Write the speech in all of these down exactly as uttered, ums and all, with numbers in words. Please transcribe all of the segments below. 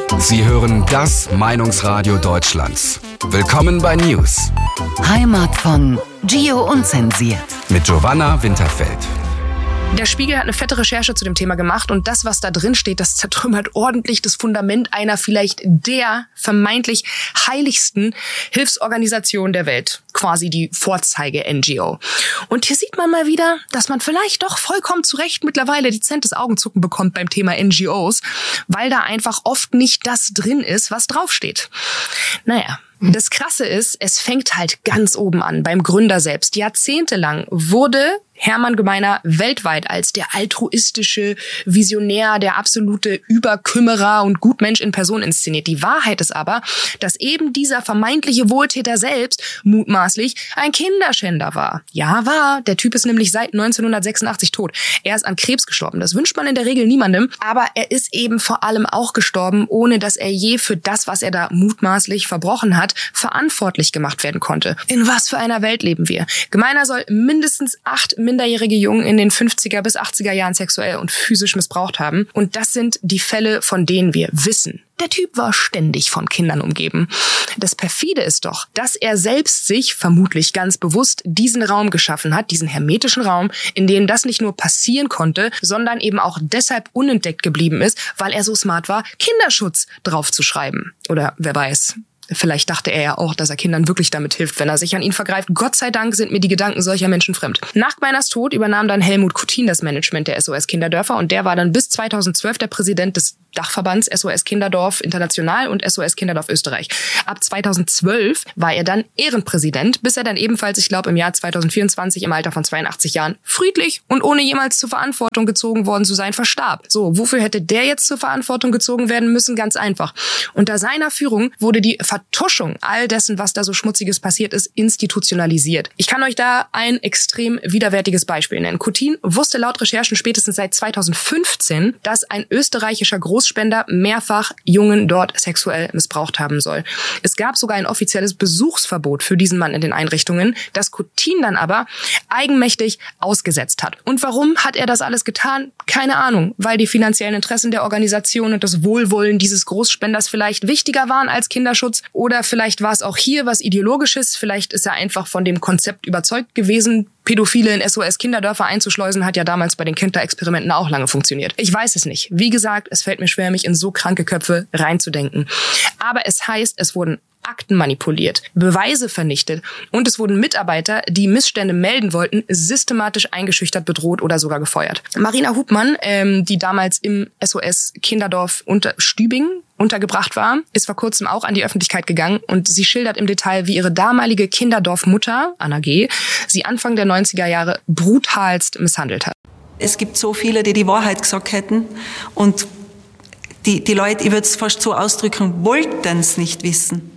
Sie hören das Meinungsradio Deutschlands. Willkommen bei News. Heimat von Gio Unzensiert. Mit Giovanna Winterfeld. Der Spiegel hat eine fette Recherche zu dem Thema gemacht und das, was da drin steht, das zertrümmert ordentlich das Fundament einer vielleicht der vermeintlich heiligsten Hilfsorganisation der Welt. Quasi die Vorzeige-N G O. Und hier sieht man mal wieder, dass man vielleicht doch vollkommen zu Recht mittlerweile dezentes Augenzucken bekommt beim Thema N G Os, weil da einfach oft nicht das drin ist, was draufsteht. Naja. Das Krasse ist, es fängt halt ganz oben an, beim Gründer selbst. Jahrzehntelang wurde Hermann Gemeiner weltweit als der altruistische Visionär, der absolute Überkümmerer und Gutmensch in Person inszeniert. Die Wahrheit ist aber, dass eben dieser vermeintliche Wohltäter selbst mutmaßlich ein Kinderschänder war. Ja, war. Der Typ ist nämlich seit neunzehnhundertsechsundachtzig tot. Er ist an Krebs gestorben. Das wünscht man in der Regel niemandem. Aber er ist eben vor allem auch gestorben, ohne dass er je für das, was er da mutmaßlich verbrochen hat, verantwortlich gemacht werden konnte. In was für einer Welt leben wir? Gemeiner soll mindestens acht minderjährige Jungen in den fünfziger bis achtziger Jahren sexuell und physisch missbraucht haben. Und das sind die Fälle, von denen wir wissen. Der Typ war ständig von Kindern umgeben. Das Perfide ist doch, dass er selbst sich vermutlich ganz bewusst diesen Raum geschaffen hat, diesen hermetischen Raum, in dem das nicht nur passieren konnte, sondern eben auch deshalb unentdeckt geblieben ist, weil er so smart war, Kinderschutz draufzuschreiben. Oder wer weiß. Vielleicht dachte er ja auch, dass er Kindern wirklich damit hilft, wenn er sich an ihn vergreift. Gott sei Dank sind mir die Gedanken solcher Menschen fremd. Nach Gemeiners Tod übernahm dann Helmut Kuttin das Management der S O S Kinderdörfer und der war dann bis zweitausendzwölf der Präsident des Dachverbands S O S Kinderdorf International und S O S Kinderdorf Österreich. Ab zweitausendzwölf war er dann Ehrenpräsident, bis er dann ebenfalls, ich glaube, im Jahr zweitausendvierundzwanzig im Alter von zweiundachtzig Jahren friedlich und ohne jemals zur Verantwortung gezogen worden zu sein, verstarb. So, wofür hätte der jetzt zur Verantwortung gezogen werden müssen? Ganz einfach. Unter seiner Führung wurde die Vertuschung all dessen, was da so Schmutziges passiert ist, institutionalisiert. Ich kann euch da ein extrem widerwärtiges Beispiel nennen. Kuttin wusste laut Recherchen spätestens seit zweitausendfünfzehn, dass ein österreichischer Großspender mehrfach Jungen dort sexuell missbraucht haben soll. Es gab sogar ein offizielles Besuchsverbot für diesen Mann in den Einrichtungen, das Kuttin dann aber eigenmächtig ausgesetzt hat. Und warum hat er das alles getan? Keine Ahnung, weil die finanziellen Interessen der Organisation und das Wohlwollen dieses Großspenders vielleicht wichtiger waren als Kinderschutz. Oder vielleicht war es auch hier was Ideologisches. Vielleicht ist er einfach von dem Konzept überzeugt gewesen. Pädophile in S O S Kinderdörfer einzuschleusen, hat ja damals bei den Kinderexperimenten auch lange funktioniert. Ich weiß es nicht. Wie gesagt, es fällt mir schwer, mich in so kranke Köpfe reinzudenken. Aber es heißt, es wurden Akten manipuliert, Beweise vernichtet und es wurden Mitarbeiter, die Missstände melden wollten, systematisch eingeschüchtert, bedroht oder sogar gefeuert. Marina Hubmann, ähm, die damals im S O S Kinderdorf unter Stübingen untergebracht war, ist vor kurzem auch an die Öffentlichkeit gegangen und sie schildert im Detail, wie ihre damalige Kinderdorfmutter, Anna G., sie Anfang der neunziger Jahre brutalst misshandelt hat. Es gibt so viele, die die Wahrheit gesagt hätten und die, die Leute, ich würde es fast so ausdrücken, wollten es nicht wissen.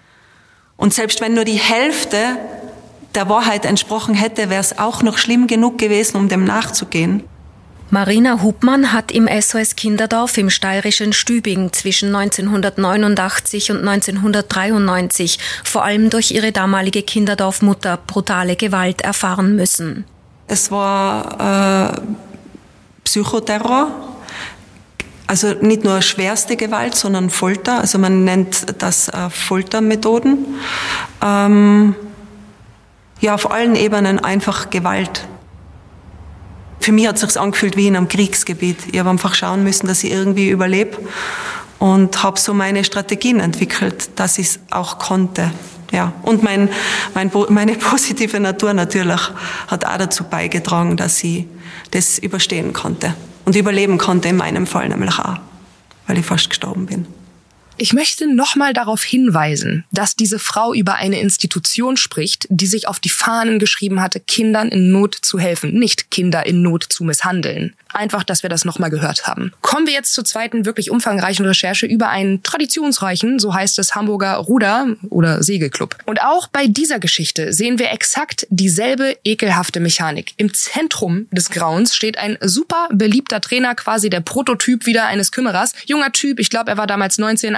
Und selbst wenn nur die Hälfte der Wahrheit entsprochen hätte, wäre es auch noch schlimm genug gewesen, um dem nachzugehen. Marina Hubmann hat im S O S Kinderdorf im steirischen Stübingen zwischen neunzehnhundertneunundachtzig und neunzehnhundertdreiundneunzig vor allem durch ihre damalige Kinderdorfmutter brutale Gewalt erfahren müssen. Es war äh, Psychoterror. Also nicht nur schwerste Gewalt, sondern Folter. Also man nennt das äh, Foltermethoden. Ähm, ja, auf allen Ebenen einfach Gewalt. Für mich hat es sich angefühlt wie in einem Kriegsgebiet. Ich habe einfach schauen müssen, dass ich irgendwie überlebe und habe so meine Strategien entwickelt, dass ich es auch konnte. Ja. Und mein, mein, meine positive Natur natürlich hat auch dazu beigetragen, dass ich das überstehen konnte. Und überleben konnte in meinem Fall nämlich auch, weil ich fast gestorben bin. Ich möchte nochmal darauf hinweisen, dass diese Frau über eine Institution spricht, die sich auf die Fahnen geschrieben hatte, Kindern in Not zu helfen, nicht Kinder in Not zu misshandeln. Einfach, dass wir das nochmal gehört haben. Kommen wir jetzt zur zweiten wirklich umfangreichen Recherche über einen traditionsreichen, so heißt es, Hamburger Ruder- oder Segelclub. Und auch bei dieser Geschichte sehen wir exakt dieselbe ekelhafte Mechanik. Im Zentrum des Grauens steht ein super beliebter Trainer, quasi der Prototyp wieder eines Kümmerers. Junger Typ, ich glaube, er war damals neunzehn,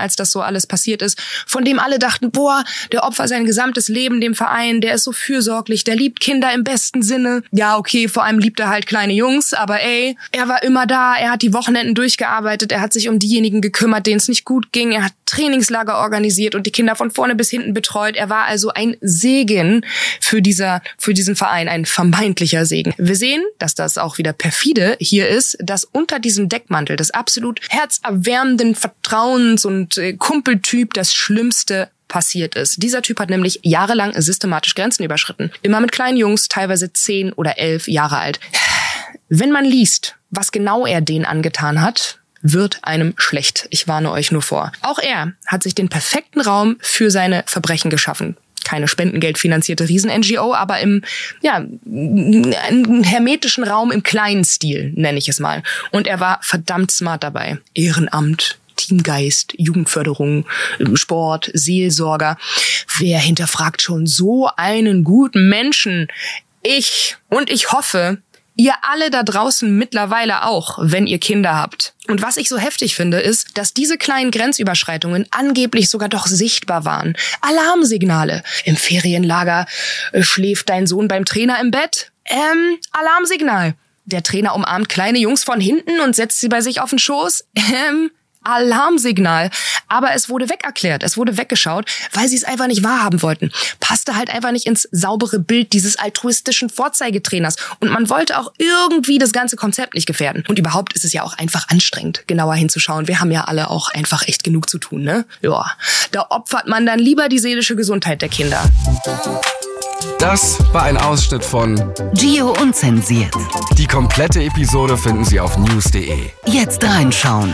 als das so alles passiert ist, von dem alle dachten, boah, der opfert sein gesamtes Leben dem Verein, der ist so fürsorglich, der liebt Kinder im besten Sinne. Ja, okay, vor allem liebt er halt kleine Jungs, aber ey, er war immer da, er hat die Wochenenden durchgearbeitet, er hat sich um diejenigen gekümmert, denen es nicht gut ging, er hat Trainingslager organisiert und die Kinder von vorne bis hinten betreut. Er war also ein Segen für dieser, für diesen Verein, ein vermeintlicher Segen. Wir sehen, dass das auch wieder perfide hier ist, dass unter diesem Deckmantel des absolut herzerwärmenden Vertrauens und äh, Kumpeltyp das Schlimmste passiert ist. Dieser Typ hat nämlich jahrelang systematisch Grenzen überschritten. Immer mit kleinen Jungs, teilweise zehn oder elf Jahre alt. Wenn man liest, was genau er denen angetan hat, wird einem schlecht. Ich warne euch nur vor. Auch er hat sich den perfekten Raum für seine Verbrechen geschaffen. Keine spendengeldfinanzierte Riesen-N G O, aber im, ja, einen hermetischen Raum im kleinen Stil, nenne ich es mal. Und er war verdammt smart dabei. Ehrenamt, Teamgeist, Jugendförderung, Sport, Seelsorger. Wer hinterfragt schon so einen guten Menschen? Ich. Und ich hoffe, ihr alle da draußen mittlerweile auch, wenn ihr Kinder habt. Und was ich so heftig finde, ist, dass diese kleinen Grenzüberschreitungen angeblich sogar doch sichtbar waren. Alarmsignale. Im Ferienlager äh, schläft dein Sohn beim Trainer im Bett. Ähm, Alarmsignal. Der Trainer umarmt kleine Jungs von hinten und setzt sie bei sich auf den Schoß. Ähm, Alarmsignal. Aber es wurde wegerklärt, es wurde weggeschaut, weil sie es einfach nicht wahrhaben wollten. Passte halt einfach nicht ins saubere Bild dieses altruistischen Vorzeigetrainers. Und man wollte auch irgendwie das ganze Konzept nicht gefährden. Und überhaupt ist es ja auch einfach anstrengend, genauer hinzuschauen. Wir haben ja alle auch einfach echt genug zu tun, ne? Ja, da opfert man dann lieber die seelische Gesundheit der Kinder. Das war ein Ausschnitt von Gio Unzensiert. Die komplette Episode finden Sie auf news punkt de. Jetzt reinschauen.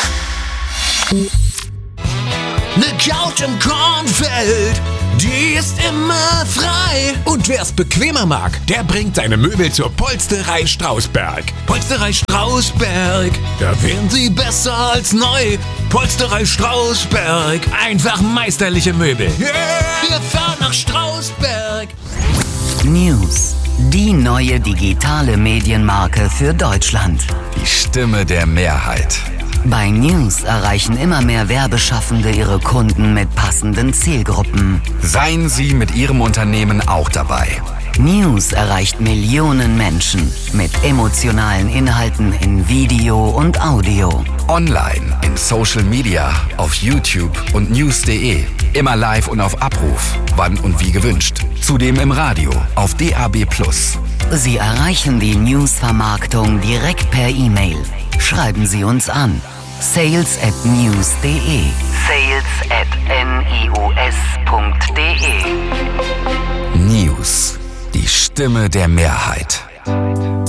Ne Couch im Kornfeld, die ist immer frei. Und wer's bequemer mag, der bringt seine Möbel zur Polsterei Strausberg. Polsterei Strausberg, da wären sie besser als neu. Polsterei Strausberg, einfach meisterliche Möbel. Yeah, wir fahren nach Strausberg. News. Die neue digitale Medienmarke für Deutschland. Die Stimme der Mehrheit. Bei News erreichen immer mehr Werbeschaffende ihre Kunden mit passenden Zielgruppen. Seien Sie mit Ihrem Unternehmen auch dabei. News erreicht Millionen Menschen mit emotionalen Inhalten in Video und Audio. Online, in Social Media, auf YouTube und news punkt de. Immer live und auf Abruf, wann und wie gewünscht. Zudem im Radio, auf D A B plus. Sie erreichen die News-Vermarktung direkt per E-Mail. Schreiben Sie uns an. sales at news punkt de. sales at news punkt de. News. Die Stimme der Mehrheit.